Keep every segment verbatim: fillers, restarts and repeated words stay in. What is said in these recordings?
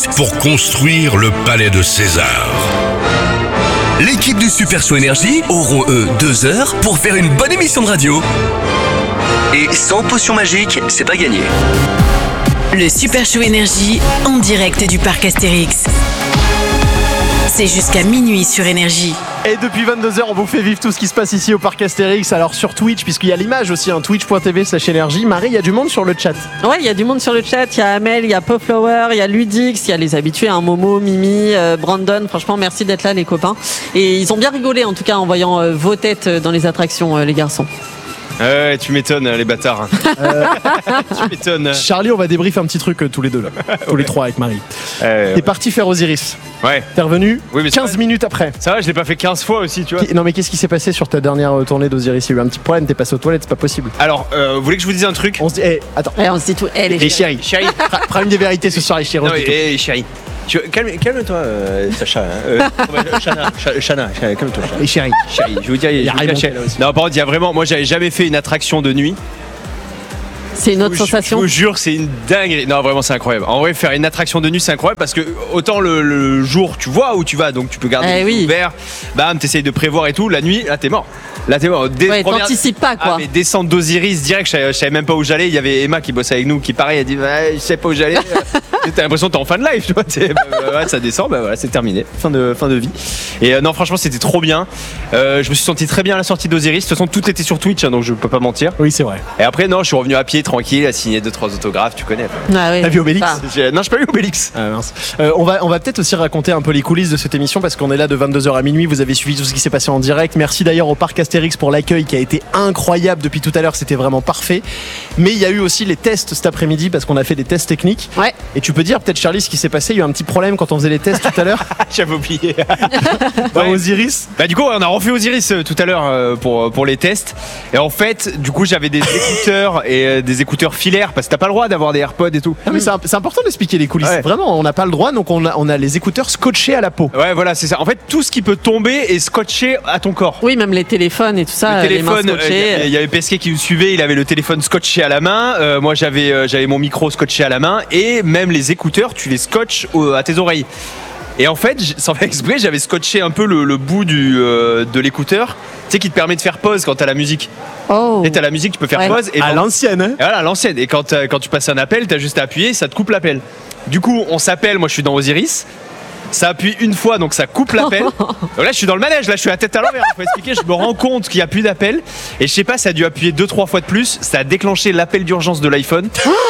pour construire le palais de César. L'équipe du Super Show Énergie auront eux deux heures pour faire une bonne émission de radio. Et sans potion magique, c'est pas gagné. Le Super Show Énergie en direct du parc Astérix. C'est jusqu'à minuit sur Énergie. Et depuis vingt-deux heures, on vous fait vivre tout ce qui se passe ici au parc Astérix. Alors sur Twitch, puisqu'il y a l'image aussi, hein, twitch point t v slash énergie. Marie, il y a du monde sur le chat. Ouais, il y a du monde sur le chat. Il y a Amel, il y a Popflower, il y a Ludix, il y a les habitués, hein, Momo, Mimi, euh, Brandon. Franchement, merci d'être là, les copains. Et ils ont bien rigolé, en tout cas, en voyant euh, vos têtes dans les attractions, euh, les garçons. Ouais, tu m'étonnes, les bâtards. Euh... tu m'étonnes. Charlie, on va débrief un petit truc euh, tous les deux, là. tous ouais. les trois avec Marie. Euh, T'es ouais. parti faire Osiris. Ouais. T'es revenu oui, mais quinze minutes après. Ça va, je l'ai pas fait quinze fois aussi, tu vois. Non, mais qu'est-ce qui s'est passé sur ta dernière tournée d'Osiris? Il y a eu un petit problème, t'es passé aux toilettes, c'est pas possible. Alors, euh, vous voulez que je vous dise un truc? On se dit, hey, attends. Ouais, on se dit tout. Hey, les et chérie, chérie, prime des vérités ce soir, les chéris. Non, et, et chérie. Tu, calme, calme-toi, euh, Sacha. Hein. Euh, Chana, Chana, Chana, calme-toi. Chana. Et chérie, chérie, je vous dis, il y a rien chérie. Non, par contre, il y a vraiment. Moi, j'avais jamais fait une attraction de nuit. C'est une autre je, sensation. Je vous jure, c'est une dinguerie. Non, vraiment, c'est incroyable. En vrai, faire une attraction de nuit, c'est incroyable parce que autant le, le jour, tu vois où tu vas, donc tu peux garder eh les oui. yeux ouverts. Bam, t'essayes de prévoir et tout. La nuit, là, t'es mort. Là, t'es mort. Dès ouais, première... t'anticipes pas, quoi. Ah, mais descente d'Osiris direct, je savais, je savais même pas où j'allais. Il y avait Emma qui bossait avec nous, qui pareil, elle dit, ouais, je sais pas où j'allais. T'as l'impression que t'es en fin de life, tu vois. Bah, ouais, ça descend, bah voilà, c'est terminé. Fin de, fin de vie. Et euh, non, franchement, c'était trop bien. Euh, je me suis senti très bien à la sortie d'Osiris. De toute façon, tout était sur Twitch, hein, donc je peux pas mentir. Oui, c'est vrai. Et après, non, je suis revenu à pied, tranquille, à signer deux, trois autographes, tu connais. Ah, oui. T'as vu Obélix? Non, j'ai pas vu Obélix. Ah, mince. Euh, on va, on va peut-être aussi raconter un peu les coulisses de cette émission parce qu'on est là de vingt-deux heures à minuit. Vous avez suivi tout ce qui s'est passé en direct. Merci d'ailleurs au parc Astérix pour l'accueil qui a été incroyable depuis tout à l'heure. C'était vraiment parfait. Mais il y a eu aussi les tests cet après-midi parce qu'on a fait des tests techniques. Ouais. Et tu peux dire peut-être, Charlie, ce qui s'est passé. Il y a eu un petit problème quand on faisait les tests tout à l'heure. J'avais oublié. Dans ouais. Osiris. Bah, du coup, on a refait Osiris euh, tout à l'heure euh, pour, pour les tests. Et en fait, du coup, j'avais des écouteurs et euh, des écouteurs filaires parce que t'as pas le droit d'avoir des AirPods et tout. Ah, mais c'est, c'est important d'expliquer les coulisses. Ouais. Vraiment, on n'a pas le droit, donc on a, on a les écouteurs scotchés à la peau. Ouais, voilà, c'est ça. En fait, tout ce qui peut tomber est scotché à ton corps. Oui, même les téléphones et tout ça. Le téléphone, il euh, y, y avait Pesquet qui me suivait, il avait le téléphone scotché à la main. Euh, moi, j'avais, euh, j'avais mon micro scotché à la main et même les écouteurs, tu les scotches au, à tes oreilles. Et en fait, sans faire exprès, j'avais scotché un peu le, le bout du, euh, de l'écouteur, tu sais, qui te permet de faire pause quand t'as la musique. Oh. Et t'as la musique, tu peux faire ouais. pause. Et à dans... l'ancienne, hein. Et voilà, à l'ancienne. Et quand, quand tu passes un appel, t'as juste à appuyer, ça te coupe l'appel. Du coup, on s'appelle, moi je suis dans Osiris. Ça appuie une fois, donc ça coupe l'appel. Donc là, je suis dans le manège, là, je suis la tête à l'envers. Faut expliquer, je me rends compte qu'il n'y a plus d'appel. Et je sais pas, ça a dû appuyer deux, trois fois de plus. Ça a déclenché l'appel d'urgence de l'iPhone.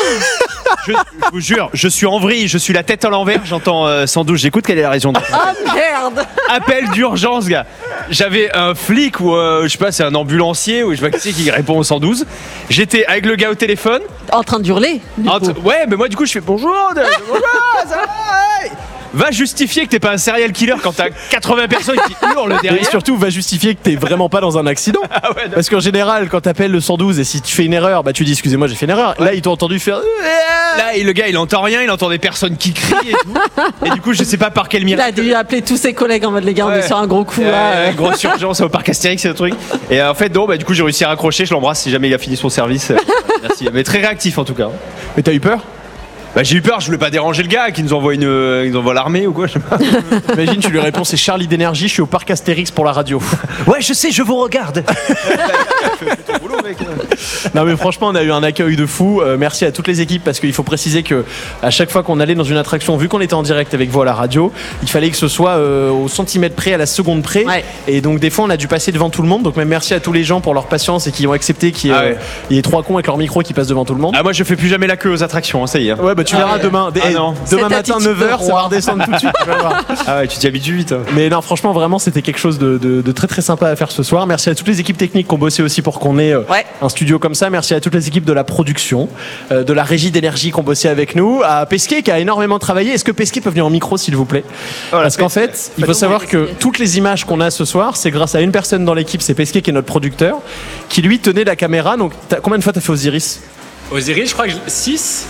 Je, je vous jure, je suis en vrille, je suis la tête à l'envers. J'entends euh, cent douze, j'écoute quelle est la région de... Ah merde. Appel d'urgence, gars. J'avais un flic ou euh, je sais pas, c'est un ambulancier ou je sais pas qui c'est qui répond au cent douze. J'étais avec le gars au téléphone. En train d'hurler. Entre... Ouais, mais moi du coup je fais bonjour. De... bonjour, ça va. Va justifier que t'es pas un serial killer quand t'as quatre-vingts personnes qui hurlent derrière. Et surtout, va justifier que t'es vraiment pas dans un accident. Ah ouais, parce qu'en général, quand t'appelles le cent douze et si tu fais une erreur, bah tu dis excusez-moi, j'ai fait une erreur. Ouais. Là, ils t'ont entendu faire. Là, le gars, il entend rien, il entend des personnes qui crient et tout. Et du coup, je sais pas par quel miracle. Il a dû appeler tous ses collègues en mode les gars, on ouais. est sur un gros coup là. Euh, grosse urgence au parc Astérix, c'est le truc. Et euh, en fait, non, bah du coup, j'ai réussi à raccrocher. Je l'embrasse si jamais il a fini son service. Merci. Mais très réactif en tout cas. Mais t'as eu peur? Bah j'ai eu peur, je voulais pas déranger le gars qui nous envoie une, euh, il nous envoie l'armée ou quoi, je sais pas. Imagine, tu lui réponds, c'est Charlie d'énergie, je suis au parc Astérix pour la radio. Ouais, je sais, je vous regarde. Fais ton boulot, mec. Non mais franchement, on a eu un accueil de fou. Euh, merci à toutes les équipes parce qu'il faut préciser que à chaque fois qu'on allait dans une attraction, vu qu'on était en direct avec vous à la radio, il fallait que ce soit euh, au centimètre près, à la seconde près. Ouais. Et donc des fois, on a dû passer devant tout le monde. Donc même merci à tous les gens pour leur patience et qui ont accepté qu'il y ait, ah ouais. euh, y ait trois cons avec leur micro qui passent devant tout le monde. Ah moi, je fais plus jamais la queue aux attractions, hein, ça y est. Ouais, bah tu ah verras ouais. demain. Ah non. Demain matin neuf heures, ça va redescendre tout de suite. Tu vas voir. Ah ouais, tu t'y habitues vite. Hein. Mais non, franchement, vraiment, c'était quelque chose de, de, de très très sympa à faire ce soir. Merci à toutes les équipes techniques qui ont bossé aussi pour qu'on ait euh, ouais. un studio comme ça. Merci à toutes les équipes de la production, euh, de la régie d'énergie qui ont bossé avec nous, à Pesquet qui a énormément travaillé. Est-ce que Pesquet peut venir en micro, s'il vous plaît? Voilà, parce qu'en fait, il faut savoir que toutes les images qu'on a ce soir, c'est grâce à une personne dans l'équipe, c'est Pesquet qui est notre producteur, qui lui tenait la caméra. Donc, combien de fois t'as fait Osiris? Osiris, je crois que six.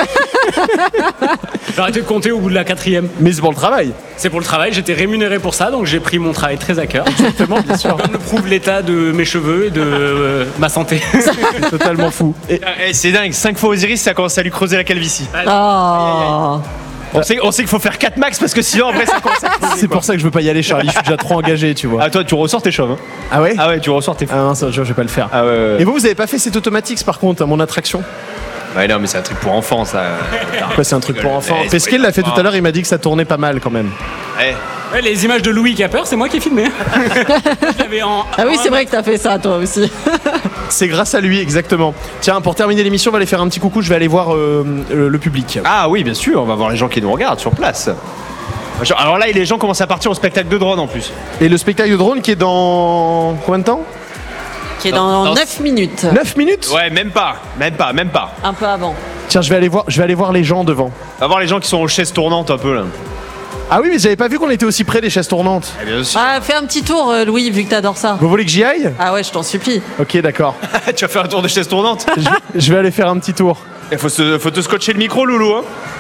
J'ai arrêté de compter au bout de la quatrième. Mais c'est pour le travail. C'est pour le travail, j'étais rémunéré pour ça, donc j'ai pris mon travail très à cœur. Exactement, bien sûr. Comme le prouve l'état de mes cheveux et de euh, ma santé. C'est totalement fou. Et... Et c'est dingue, cinq fois Osiris, ça commence à lui creuser la calvitie. Oh. On sait, on sait qu'il faut faire quatre max parce que sinon après ça commence à exploser, C'est quoi. pour ça que je veux pas y aller, Charlie. Je suis déjà trop engagé, tu vois. Ah, toi, tu ressors tes chauves. Hein. Ah ouais Ah ouais, tu ressors tes fous. Ah non, ça, je je vais pas le faire. Ah ouais, ouais, ouais. Et vous, vous avez pas fait cette automatique par contre à mon attraction? Ouais, non, mais c'est un truc pour enfants, ça. Après, c'est un truc pour enfants. Eh, Pesquet l'a fait tout à l'heure, il m'a dit que ça tournait pas mal quand même. Ouais. Ouais, les images de Louis qui a peur, c'est moi qui ai filmé. Je l'avais en- Ah oui, en- c'est vrai que t'as fait ça toi aussi. C'est grâce à lui, exactement. Tiens, pour terminer l'émission, on va aller faire un petit coucou. Je vais aller voir euh, le, le public. Ah oui, bien sûr, on va voir les gens qui nous regardent sur place. Alors là, les gens commencent à partir au spectacle de drone en plus. Et le spectacle de drone qui est dans combien de temps? Qui est dans dans- neuf minutes. neuf minutes. Ouais, même pas, même pas, même pas. Un peu avant. Tiens, je vais aller voir, je vais aller voir les gens devant. On va voir les gens qui sont aux chaises tournantes un peu là. Ah oui, mais j'avais pas vu qu'on était aussi près des chaises tournantes. Eh bien sûr. Ah, fais un petit tour, euh, Louis, vu que t'adores ça. Vous voulez que j'y aille? Ah ouais, je t'en supplie. Ok, d'accord. Tu vas faire un tour de chaises tournantes. je, je vais aller faire un petit tour. Il faut, se- faut te scotcher le micro, Loulou. Hein.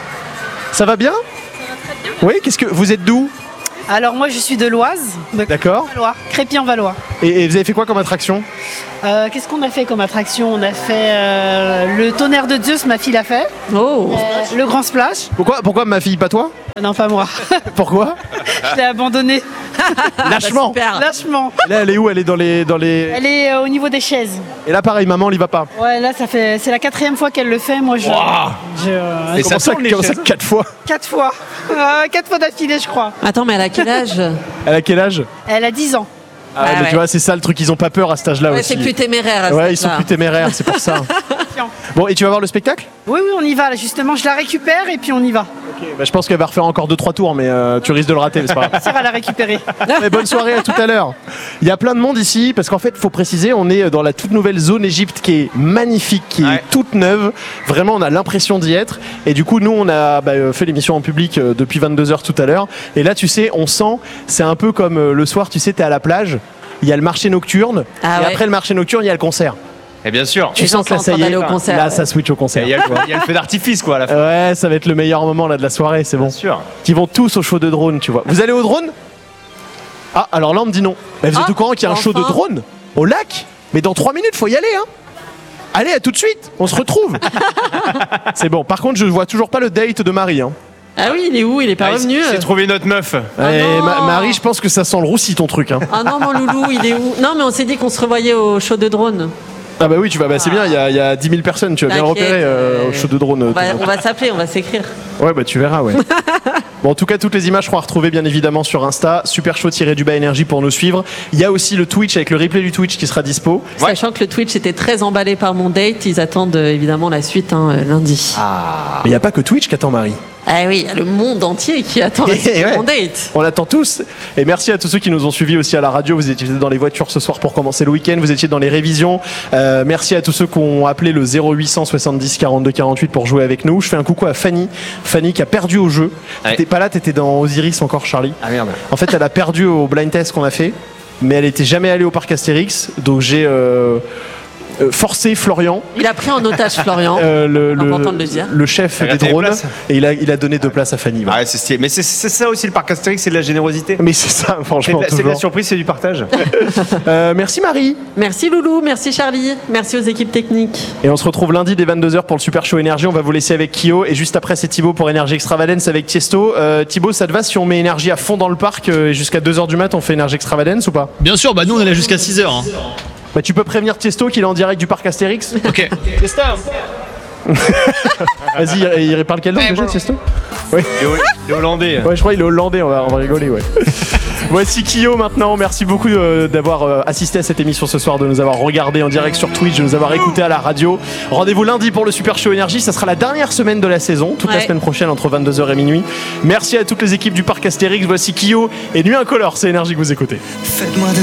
Ça va bien? Oui, qu'est-ce que vous êtes d'où? Alors moi je suis de l'Oise, de D'accord. Valois, Crépy-en-Valois. Et, et vous avez fait quoi comme attraction? Euh, Qu'est-ce qu'on a fait comme attraction? On a fait euh, le tonnerre de Zeus, ma fille l'a fait. Oh. Euh, le grand splash. Pourquoi, pourquoi ma fille, pas toi? Non, pas moi. Pourquoi? Je l'ai abandonnée Lâchement. Super. lâchement. Là, elle est où? Elle est dans les, dans les. Elle est euh, au niveau des chaises. Et là, pareil, maman, elle y va pas. Ouais, là ça fait, c'est la quatrième fois qu'elle le fait. Moi je, je euh, Et ça Comment ça, tourne les comment ça, chaises. quatre fois? quatre fois, Euh, quatre fois d'affilée je crois. Attends, mais elle a quel âge? Elle a quel âge? Elle a dix ans. Ah, Ah mais ouais. tu vois, c'est ça le truc, ils ont pas peur à cet âge-là Ouais, aussi. c'est plus téméraire. à ce Ouais, ils sont âge-là. plus téméraires, c'est pour ça. Bon, et tu vas voir le spectacle? Oui, oui, on y va. Là, justement, je la récupère et puis on y va. Bah, je pense qu'elle va refaire encore deux trois tours, mais euh, tu risques de le rater, mais c'est pas grave. Ça va la récupérer. Mais bonne soirée, à tout à l'heure. Il y a plein de monde ici, parce qu'en fait, il faut préciser, on est dans la toute nouvelle zone Égypte qui est magnifique, qui Ouais. est toute neuve. Vraiment, on a l'impression d'y être. Et du coup, nous, on a bah, euh, fait l'émission en public euh, depuis vingt-deux heures tout à l'heure. Et là, tu sais, on sent, c'est un peu comme euh, le soir, tu sais, t'es à la plage, il y a le marché nocturne, Ah et ouais. après le marché nocturne, il y a le concert. Et bien sûr. Tu Les sens gens que là, sont ça en y train est, d'aller au concert, là, ouais. ça switch au concert. Il y, a le, il y a le feu d'artifice quoi à la fin. Ouais, ça va être le meilleur moment là de la soirée, c'est bon. Bien sûr. Ils vont tous au show de drone, tu vois. Vous allez au drone? Ah, alors là, on me dit non. Mais vous êtes Ah, au courant qu'il y a un show de enfin. drone au lac? Mais dans trois minutes, faut y aller, hein. Allez, à tout de suite, on se retrouve. C'est bon. Par contre, je vois toujours pas le date de Marie. Hein. Ah oui, il est où? Il est pas Ah, revenu? J'ai trouvé notre meuf. Et non. Ma- Marie, je pense que ça sent le roussi ton truc. Hein. Ah non, mon loulou, il est où? Non, mais on s'est dit qu'on se revoyait au show de drone. Ah bah oui, tu vas, bah c'est bien. Il y a, il y a dix mille personnes, tu vas bien le T'inquiète, repérer euh, euh, au show de drone. On euh, va, tout- on va s'appeler, on va s'écrire. Ouais, bah tu verras, ouais. Bon, en tout cas, toutes les images seront à retrouver bien évidemment sur Insta. Super chaud-du-bas énergie pour nous suivre. Il y a aussi le Twitch avec le replay du Twitch qui sera dispo. Sachant que le Twitch était très emballé par mon date, ils attendent euh, évidemment la suite hein, euh, lundi. Ah. Mais il n'y a pas que Twitch qui attend Marie. oui, il y a le monde entier qui attend la suite Et de ouais. mon date. On l'attend tous. Et merci à tous ceux qui nous ont suivis aussi à la radio. Vous étiez dans les voitures ce soir pour commencer le week-end. Vous étiez dans les révisions. Euh, merci à tous ceux qui ont appelé le zéro huit cent soixante-dix quarante-deux quarante-huit pour jouer avec nous. Je fais un coucou à Fanny. Fanny qui a perdu au jeu. Ouais. T'étais pas là, t'étais dans Osiris encore, Charlie. Ah merde. En fait, elle a perdu au blind test qu'on a fait. Mais elle était jamais allée au parc Astérix. Donc j'ai euh, euh, forcé Florian. Il a pris en otage Florian. euh, le, le- Important de le dire. le chef Elle a des gagné des drones. places. Et il a, il a donné deux places à Fanny. ouais. Ah ouais, c'est stylé. Mais c'est c'est ça aussi le parc Astérix, c'est de la générosité. Mais c'est ça, C'est de, franchement. la, c'est de la toujours. surprise, c'est du partage. Euh, merci Marie. Merci Loulou, merci Charlie, merci aux équipes techniques. Et on se retrouve lundi dès vingt-deux heures pour le Super Show Énergie. On va vous laisser avec Kyo. Et juste après, c'est Thibaut pour Énergie Extravagance avec Tiesto. Euh, Thibaut, ça te va si on met énergie à fond dans le parc euh, et jusqu'à deux heures du mat, on fait Énergie Extravagance ou pas? Bien sûr, bah nous on est là jusqu'à six heures. Hein. Bah, tu peux prévenir Tiesto qu'il est en direct du parc Astérix. Ok. Vas-y, il, il parle quelle langue déjà, Tiesto? Oui. Les, Ho- les Hollandais. Ouais, je crois qu'il est hollandais, on va, on va rigoler, ouais. Voici Kyo maintenant. Merci beaucoup euh, d'avoir euh, assisté à cette émission ce soir, de nous avoir regardé en direct sur Twitch, de nous avoir écouté à la radio. Rendez-vous lundi pour le Super Show Énergie. Ça sera la dernière semaine de la saison, toute la Ouais. semaine prochaine entre vingt-deux heures et minuit. Merci à toutes les équipes du parc Astérix. Voici Kyo et Nuit Incolore. C'est Énergie que vous écoutez. Faites-moi de